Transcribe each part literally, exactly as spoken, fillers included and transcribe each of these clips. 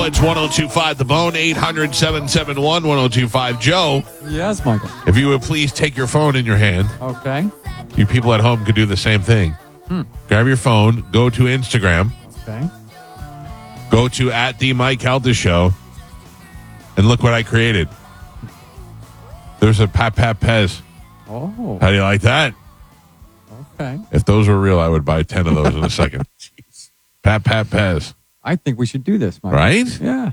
Joe. It's one oh two five The Bone, eight hundred, seven seven one, one oh two five. Joe, Yes, Michael. if you would please take your phone in your hand. Okay. You people at home could do the same thing. Hmm. Grab your phone, go to Instagram, Okay. go to at the Mike Calda Show, and look what I created. There's a Pat Pat Pez. Oh, How do you like that? okay. If those were real, I would buy ten of those in a second. Pat Pat Pez. I think we should do this, Michael. Right? Yeah.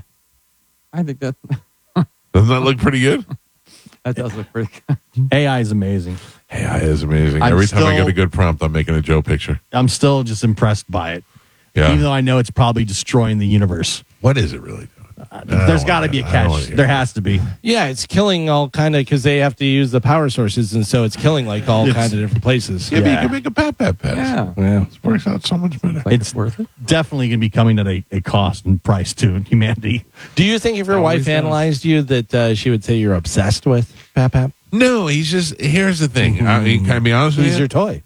I think that Doesn't that look pretty good? that does look pretty good. A I is amazing. Hey, it is amazing. I'm Every time I still- get a good prompt, I'm making a Joe picture. I'm still just impressed by it. Yeah. Even though I know it's probably destroying the universe. What is it really doing? There's got to be a I don't wanna catch. hear There it. has to be. Yeah, it's killing all kind of because they have to use the power sources, and so it's killing like all It's- kind of different places. Yeah, but you Yeah. can make a Pat Pat Pez. Yeah. Yeah. It works out so much better. Like It's- it's worth it. Definitely going to be coming at a, a cost and price to humanity. Do you think if your Always wife does. analyzed you that uh, she would say you're obsessed with Pap Pap? No, he's just, here's the thing. I mean, can I be honest with He's you? your toy.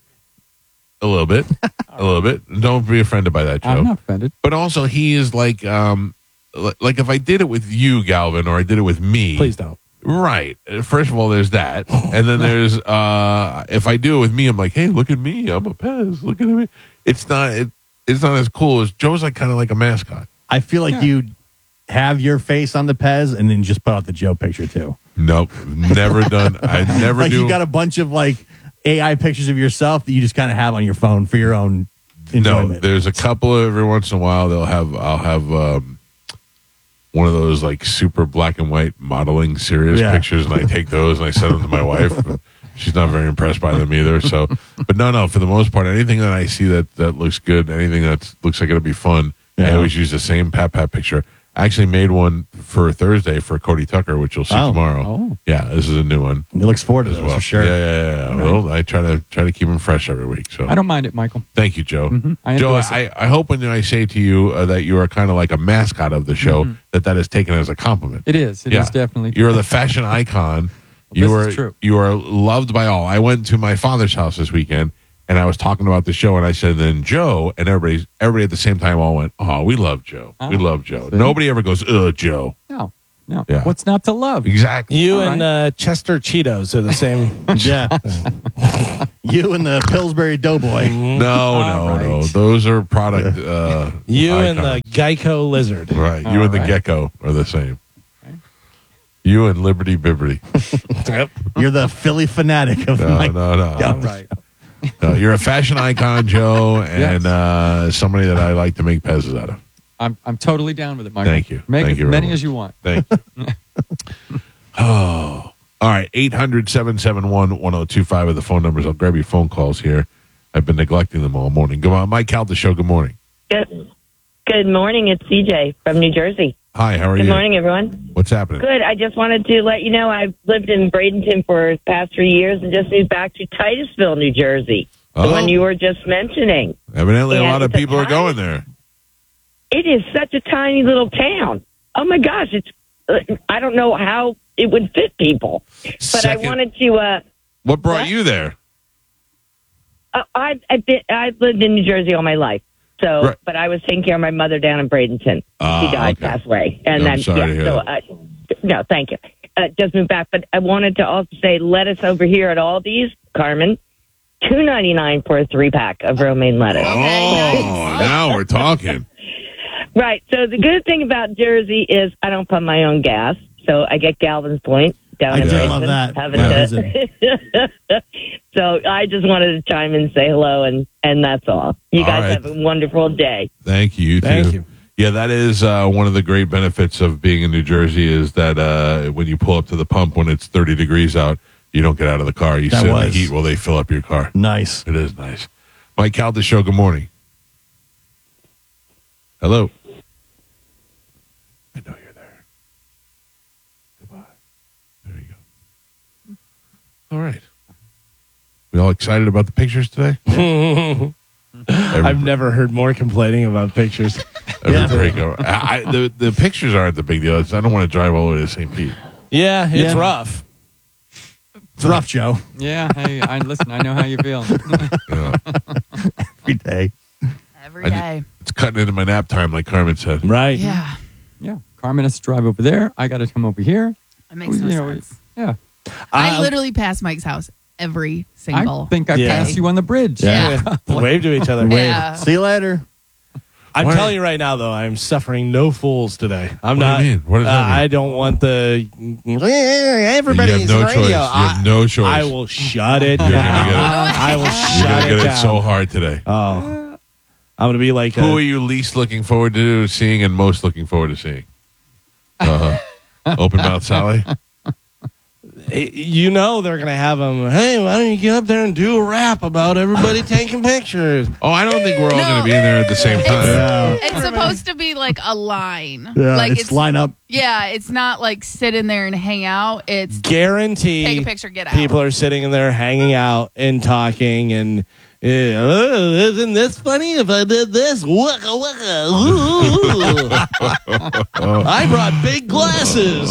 A little bit. A little bit. Don't be offended by that, Joe. I'm not offended. But also, he is like, um, li- like if I did it with you, Galvin, or I did it with me. Please don't. Right. Uh, First of all, there's that. And then there's, uh, if I do it with me, I'm like, hey, look at me. I'm a Pez. Look at me. It's not, it, it's not as cool as Joe's like kind of like a mascot. I feel like Yeah. you have your face on the Pez and then just put out the Joe picture too. Nope. Never done. I never Like do. you got a bunch of like A I pictures of yourself that you just kind of have on your phone for your own No, enjoyment. there's a couple of, every once in a while they'll have I'll have um, one of those like super black and white modeling serious Yeah. pictures, and I take those and I send them to my wife. She's not very impressed by them either. So, but no, no, for the most part, anything that I see that that looks good, anything that looks like it'll be fun, I Yeah. always use the same Pat Pat picture. I actually made one for Thursday for Cody Tucker, which you'll see Oh. tomorrow. Oh. Yeah, this is a new one He looks forward to as those well. for sure. Yeah, yeah, yeah. yeah. Well, I try to try to keep them fresh every week. So I don't mind it, Michael. thank you, Joe. Mhm. I Joe, endorse it. I, I hope when I say to you uh, that you are kind of like a mascot of the show, that that is taken as a compliment. It is. It is Yeah. definitely. You're the fashion icon. Well, you this are is true. you are loved by all. I went to my father's house this weekend, and I was talking about the show, and I said, then Joe, and everybody everybody at the same time all went, oh, we love Joe. we Oh, love Joe. see? Nobody ever goes, ugh, Joe. No. No. Yeah. What's not to love? Exactly. You All and uh, Chester Cheetos are the same. Yeah. You and the Pillsbury Doughboy. No, no, All no. right. Those are product. Uh, You and the icons. Geico lizard. Right. You All and the right. gecko are the same. Okay. You and Liberty Bibbity. Yep. You're the Philly fanatic of No, my no, no. Yeah. All right. No, you're a fashion icon, Joe, and Yes. uh, somebody that I like to make pezzes out of. I'm I'm totally down with it, Michael. Thank you. Make Thank as you very many much. as you want. Thank you. Oh. All right. eight hundred, seven seven one, one oh two five are the phone numbers. I'll grab your phone calls here. I've been neglecting them all morning. Go on. Mike Calda Show. Good morning. Good, good morning. It's C J from New Jersey. Hi. How are Good you? morning, everyone. What's happening? Good. I just wanted to let you know I've lived in Bradenton for the past three years and just moved back to Titusville, New Jersey, the Oh. one you were just mentioning. Evidently, a Yeah, lot of it's a people are tiny- going there. It is such a tiny little town. Oh my gosh! It's uh, I don't know how it would fit people, but Second- I wanted to. Uh, What brought What? you there? uh, I've I've, been, I've lived in New Jersey all my life. So, Right. but I was taking care of my mother down in Bradenton. Ah, she died, okay. passed away, and I'm then sorry yeah. to hear so, that. uh, no, thank you. Uh, just moved back, but I wanted to also say, lettuce over here at Aldi's, Carmen, two ninety nine for a three pack of romaine lettuce. Oh, now we're talking. Right. So the good thing about Jersey is I don't pump my own gas, so I get Galvin's point down I in do Bradenton, love that. having Yeah. to- So I just wanted to chime in and say hello, and, and that's all. You All guys right. have a wonderful day. Thank you. You Thank too. you. Yeah, that is uh, one of the great benefits of being in New Jersey is that uh, when you pull up to the pump when it's thirty degrees out, you don't get out of the car. You That sit in the was- heat while they fill up your car. Nice. It is nice. Mike Calda Show, good morning. Hello. I know you're there. Goodbye. There you go. All right. We all excited about the pictures today? Every- I've never heard more complaining about pictures. every Yeah. break over. I, I, the, the pictures aren't the big deal. It's, I don't want to drive all the way to Saint Pete. Yeah, it's Yeah. rough. It's rough, Joe. Yeah. Hey, I listen. I know how you feel. You know, Every day. Every I ju- day. it's cutting into my nap time, like Carmen said. Right. Yeah. Yeah. Carmen has to drive over there. I got to come over here. It makes no You know, sense. Yeah. I Uh, literally pass Mike's house every single. I think I Yeah. passed you on the bridge. Yeah. Wave to each other. Wave. Yeah. See you later. I'm Why- telling you right now, though, I'm suffering no fools today. I'm What do you not. mean? What does uh, that mean? I don't want the everybody's You have no radio. choice. You have I, no choice. I will shut it You're down. gonna get it. I will You're shut gonna it get it down. so hard today. Oh, I'm gonna be like. Who a- are you least looking forward to seeing and most looking forward to seeing? Uh-huh. Open Mouth Sally. You know they're gonna have them. Hey, why don't you get up there and do a rap about everybody taking pictures? Oh, I don't think we're all No. going to be in there at the same time. Yeah. It's supposed to be like a line. Yeah, like it's, line up. Yeah, it's not like sit in there and hang out. It's Guarantee. take a picture, get out. People are sitting in there hanging out and talking and. Yeah, oh, isn't this funny if I did this? Waka, waka, ooh. I brought big glasses.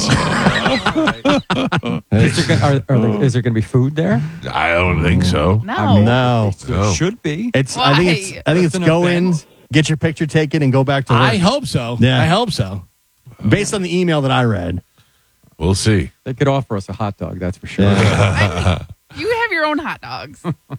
Is there, gonna, are, are there, is there going to be food there? I don't think so. no. No. There No. should be. It's. I think it's. Why? I think it's That's an go in, event. get your picture taken, and go back to work. I hope so. Yeah. I hope so. Based on the email that I read. We'll see. They could offer us a hot dog, that's for sure. I mean, you have your own hot dogs.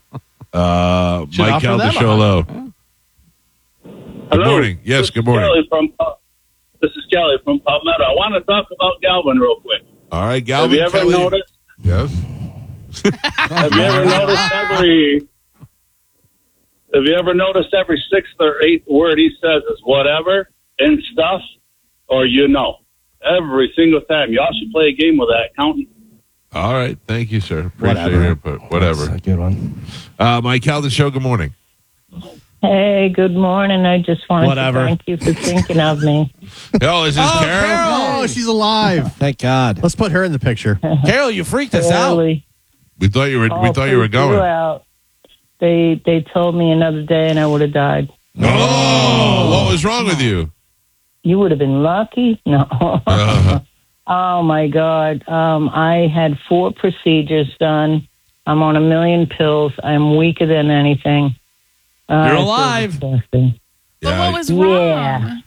Uh, Should Mike offer them a Caldesciolo. Good Hello. morning. Yes, This good is morning. Kelly from, uh, this is Kelly from Palmetto. I want to talk about Galvin real quick. All right, Have Galvin. you ever Kelly. noticed? Yes. Have you ever noticed every? Have you ever noticed every sixth or eighth word he says is whatever and stuff, or you know, every single time. Y'all should play a game with that, counting. All right. Thank you, sir. Appreciate Whatever. your input. Whatever. That's a good one. Uh, Mike Caldesciolo, good morning. Hey, good morning. I just wanted Whatever. to thank you for thinking of me. Oh, is this Carol? Oh, she's alive. Thank God. Let's put her in the picture. Carol, you freaked us out. Really. We thought you were. We All thought you were freaked you going. out. They they told me another day and I would have died. Oh, what was wrong with you? You would have been lucky. No. Uh, Oh my God. Um, I had four procedures done. I'm on a million pills. I'm weaker than anything. Uh, I You're feel alive. disgusting. But yeah. what was wrong? Yeah.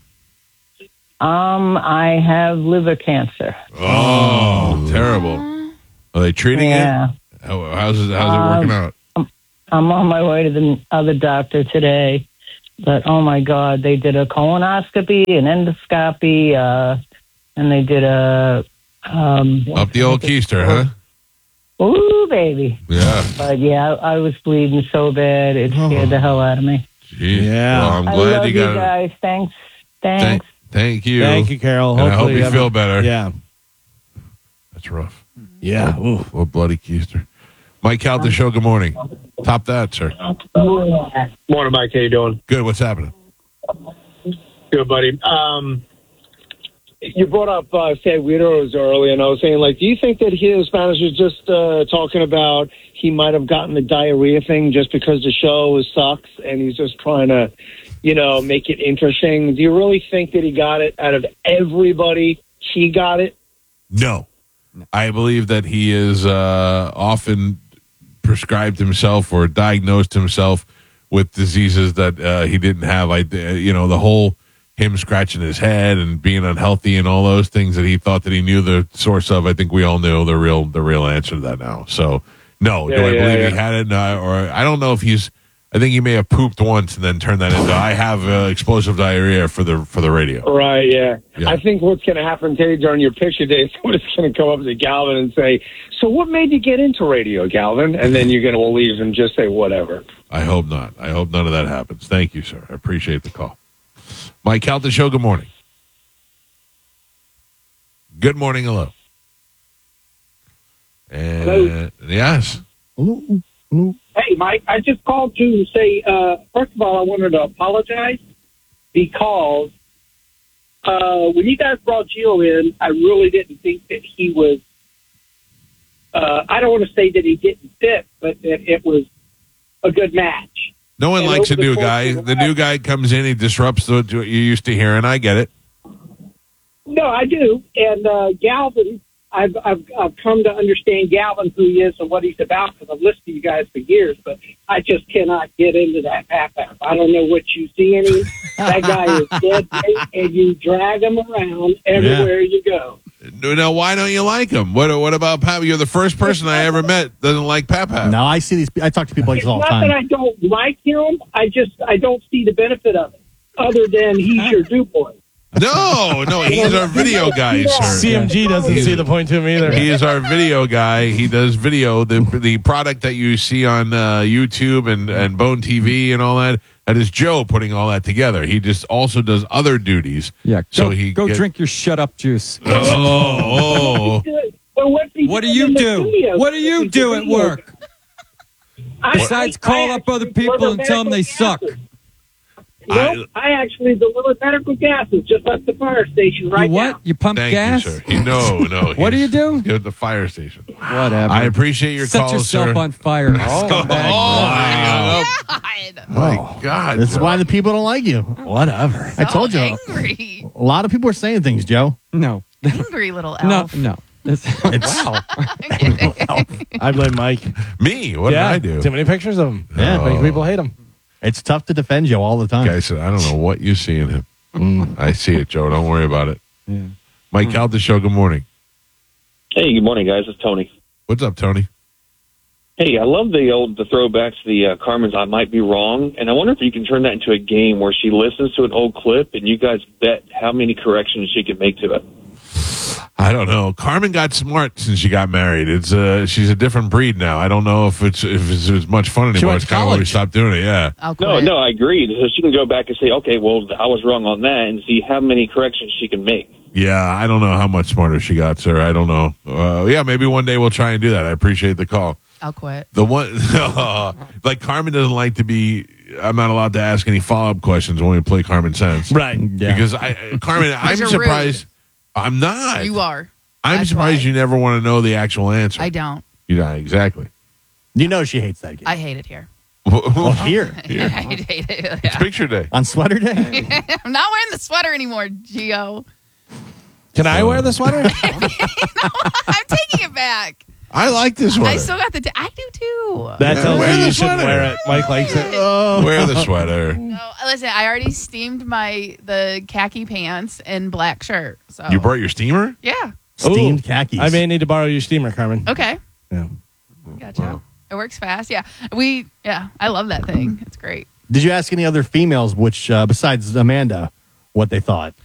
Um, I have liver cancer. Oh, terrible. Are they treating Yeah. it? How, how's it? How's it working Um, out? I'm on my way to the other doctor today, but oh my God, they did a colonoscopy, an endoscopy, uh, and they did a um, Up the old keister, huh? Ooh, baby! Yeah. But yeah, I, I was bleeding so bad it scared the hell out of me. Jeez. Yeah. Well, I'm I glad love you you got it. guys. Thanks, Thank, thanks. thank you. Thank you, Carol. And I hope Hopefully you have feel a- better. Yeah. That's rough. Yeah. Ooh. What bloody keister. Mike Caldesciolo, good morning. Top that, sir. Yeah. Morning, Mike. How you doing? Good. What's happening? Good, buddy. Um, you brought up uh, Ted Wiederos earlier, and I was saying, like, do you think that his manager was just uh, talking about he might have gotten the diarrhea thing just because the show sucks, and he's just trying to, you know, make it interesting? Do you really think that he got it out of everybody? He got it? No. I believe that he is uh, often prescribed himself or diagnosed himself with diseases that uh, he didn't have. I, uh, you know, the whole him scratching his head and being unhealthy and all those things that he thought that he knew the source of. I think we all knew the real the real answer to that now. So no, Yeah, do I yeah, believe yeah. he had it? No, or I don't know if he's. I think he may have pooped once and then turned that into I have uh, explosive diarrhea for the for the radio. Right, yeah. Yeah. I think what's going to happen, Teddy, during your picture day, somebody's going to come up to Galvin and say, so what made you get into radio, Galvin? And then you're going to leave and just say whatever. I hope not. I hope none of that happens. Thank you, sir. I appreciate the call. Mike Caldesciolo, good morning. Good morning. Hello. And Hello. yes. Hey, Mike, I just called to say, uh, first of all, I wanted to apologize because uh, when you guys brought Gio in, I really didn't think that he was, uh, I don't want to say that he didn't fit, but that it was a good match. No one And likes a over the new course guy. of the The new guy comes in, he disrupts what you used to hear, and I get it. No, I do. And uh, Galvin I've, I've I've come to understand Galvin, who he is and what he's about, because I've listened to you guys for years, but I just cannot get into that Pap Pap. I don't know what you see in him. That guy is dead weight, and you drag him around everywhere you go. Now, why don't you like him? What What about Pap? You're the first person I ever met that doesn't like Pap Pap. No, I see these. I talk to people like It's this all the not time. that I don't like him. I just I don't see the benefit of it, other than he's your dupe boy. No, no, he's our video guy, sir. C M G doesn't see the point to him either. He is our video guy. He does video. The the product that you see on uh, YouTube and, and Bone T V and all that, that is Joe putting all that together. He just also does other duties. Yeah. So Go, he go get- drink your shut up juice. Oh, oh. Well, what's he What do doing you in the do? studio? What do you He's do a at video work? guy. I- Besides I- call I up other actually people deliver and tell them they medical suck. gases. No, I, actually deliver medical gases just at the fire station right You what? now. You pump Thank gas? you, sir. He, no, no. What do you he's- do? You're at the fire station. Whatever. I appreciate your Set call, yourself sir. on fire. Oh, Scumbag. God. my God. This is Joe. why the people don't like you. Whatever. I told you. Angry. A lot of people are saying things, Joe. No. Angry little No, elf. no. It's, wow. I blame Mike. Me? What yeah, did I do? Too many pictures of him. Yeah. Make people hate him. It's tough to defend Joe all the time. Guy said, I don't know what you see in him. Mm. I see it, Joe. Don't worry about it. Yeah. Mike out the show. Good morning. Hey, good morning, guys. It's Tony. What's up, Tony? Hey, I love the old the throwbacks to the uh, Carmen's I Might Be Wrong, and I wonder if you can turn that into a game where she listens to an old clip and you guys bet how many corrections she can make to it. I don't know. Carmen got smart since she got married. It's uh, she's a different breed now. I don't know if it's if it's, it's much fun anymore. went It's to kind of why we college. stopped doing it. Yeah. I'll No, quit. no, I agree. So she can go back and say, okay, well, I was wrong on that, and see how many corrections she can make. Yeah, I don't know how much smarter she got, sir. I don't know. Uh, yeah, maybe one day we'll try and do that. I appreciate the call. I'll quit. The one, like Carmen doesn't like to be. I'm not allowed to ask any follow up questions when we play Carmen Sense, Right. Yeah. Because I, Carmen, I'm you're surprised. I'm not. You are. I'm That's surprised why. you never want to know the actual answer. I don't. You know exactly. You know she hates that game. I hate it here. Well, here. I hate it. It's Yeah. picture day. On sweater day? I'm not wearing the sweater anymore, Gio. Can I wear the sweater? I'm taking it back. I like this one. I still got the. T- I do too. That Yeah, tells wear me the you shouldn't sweater. wear it. Mike likes it. Wear the sweater. No, listen. I already steamed my the khaki pants and black shirt. So You brought your steamer? yeah. Steamed Ooh. khakis. I may need to borrow your steamer, Carmen. Okay. Yeah. Gotcha. It works fast. Yeah. We. Yeah. I love that thing. It's great. Did you ask any other females, which uh, besides Amanda, what they thought?